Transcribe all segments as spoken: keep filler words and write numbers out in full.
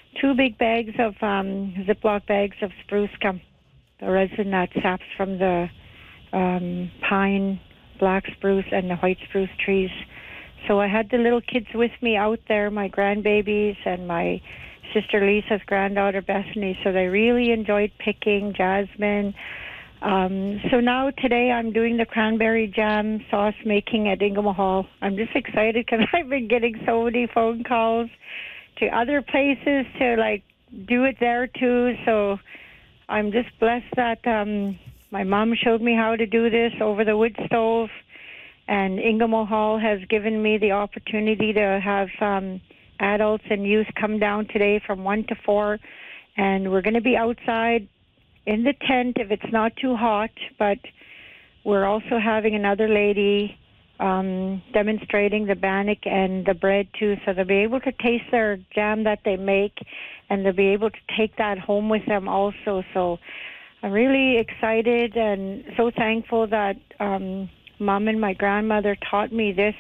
two big bags of um, Ziploc bags of spruce gum, the resin that saps from the um, pine, black spruce, and the white spruce trees. So I had the little kids with me out there, my grandbabies and my sister Lisa's granddaughter Bethany. So they really enjoyed picking jasmine. Um, so now today I'm doing the cranberry jam sauce making at Ingamo Hall. I'm just excited because I've been getting so many phone calls to other places to like do it there too. So I'm just blessed that um, my mom showed me how to do this over the wood stove, and Ingamo Hall has given me the opportunity to have um, adults and youth come down today from one to four, and we're going to be outside in the tent if it's not too hot, but we're also having another lady um, demonstrating the bannock and the bread too, so they'll be able to taste their jam that they make, and they'll be able to take that home with them also. So I'm really excited and so thankful that um, Mom and my grandmother taught me this.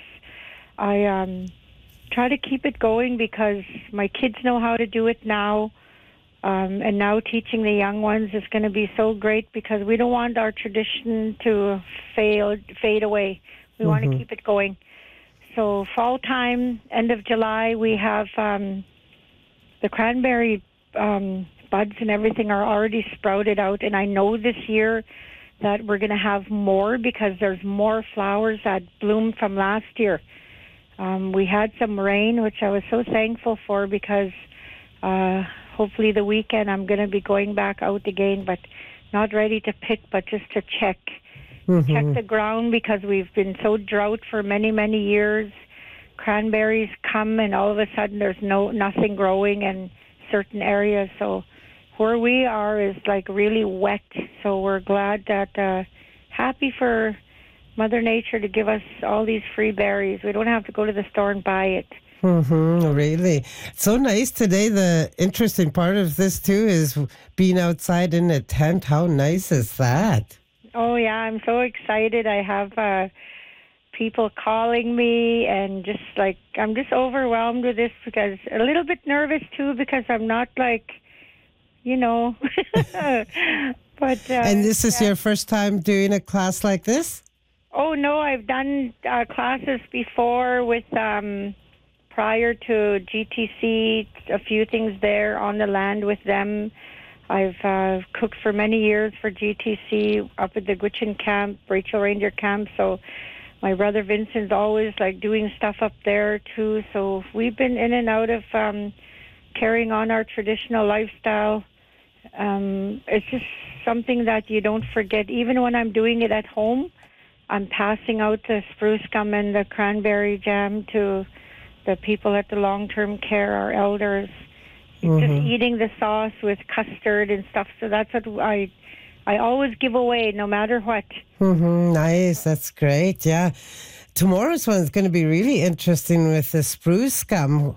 I um, try to keep it going because my kids know how to do it now. Um, and now teaching the young ones is going to be so great because we don't want our tradition to fail, fade away. We mm-hmm. want to keep it going. So fall time, end of July, we have um, the cranberry um, buds and everything are already sprouted out. And I know this year that we're going to have more because there's more flowers that bloomed from last year. Um, we had some rain, which I was so thankful for because uh, hopefully the weekend I'm going to be going back out again, but not ready to pick, but just to check. Mm-hmm. Check the ground because we've been so drought for many, many years. Cranberries come and all of a sudden there's no nothing growing in certain areas. So where we are is like really wet. So we're glad that, uh, happy for Mother Nature to give us all these free berries. We don't have to go to the store and buy it. Mm-hmm, really. So nice today. The interesting part of this too is being outside in a tent. How nice is that? Oh yeah, I'm so excited. I have uh, people calling me and just like, I'm just overwhelmed with this because a little bit nervous too because I'm not like, you know. but uh, And this is yeah. your first time doing a class like this? Oh no, I've done uh, classes before with... Um, prior to G T C, a few things there on the land with them. I've uh, cooked for many years for G T C up at the Gwich'in camp, Rachel Ranger camp. So my brother Vincent's always like doing stuff up there too. So we've been in and out of um, carrying on our traditional lifestyle. Um, it's just something that you don't forget. Even when I'm doing it at home, I'm passing out the spruce gum and the cranberry jam to the people at the long-term care, our elders, mm-hmm. just eating the sauce with custard and stuff. So that's what I I always give away, no matter what. Mm-hmm. Nice, that's great, yeah. Tomorrow's one is going to be really interesting with the spruce gum.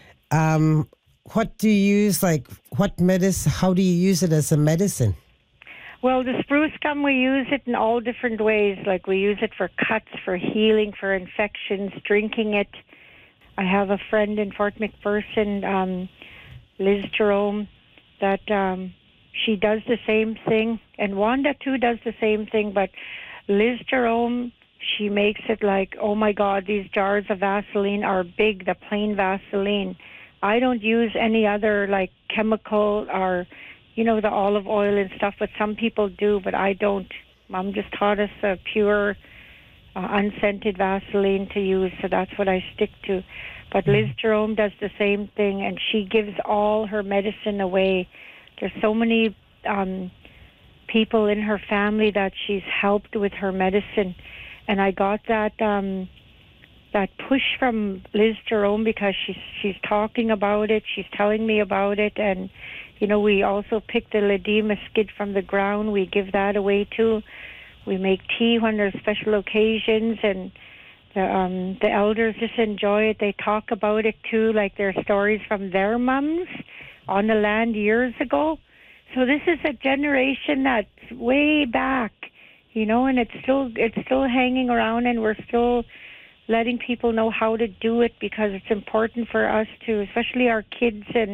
Um, what do you use, like, what medicine, how do you use it as a medicine? Well, the spruce gum, we use it in all different ways. Like, we use it for cuts, for healing, for infections, drinking it. I have a friend in Fort McPherson, um, Liz Jerome, that um, she does the same thing. And Wanda, too, does the same thing. But Liz Jerome, she makes it like, oh, my God, these jars of Vaseline are big, the plain Vaseline. I don't use any other, like, chemical or, you know, the olive oil and stuff, but some people do, but I don't. Mom just taught us a pure... Uh, unscented Vaseline to use, so that's what I stick to. But Liz Jerome does the same thing, and she gives all her medicine away. There's so many um, people in her family that she's helped with her medicine, and I got that um, that push from Liz Jerome because she's she's talking about it, she's telling me about it, and you know we also pick the Ledema skid from the ground. We give that away too. We make tea when there's special occasions, and the, um, the elders just enjoy it. They talk about it, too, like their stories from their mums on the land years ago. So this is a generation that's way back, you know, and it's still it's still hanging around, and we're still letting people know how to do it because it's important for us to, especially our kids and